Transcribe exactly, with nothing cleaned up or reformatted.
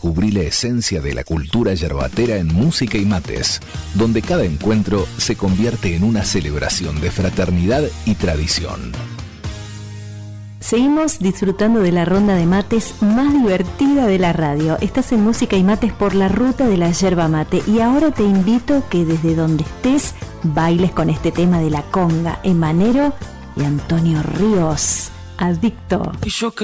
descubrí la esencia de la cultura yerbatera en música y mates, donde cada encuentro se convierte en una celebración de fraternidad y tradición. Seguimos disfrutando de la ronda de mates más divertida de la radio. Estás en Música y Mates por la ruta de la yerba mate y ahora te invito que desde donde estés bailes con este tema de la conga, Emanero y Antonio Ríos, Adicto.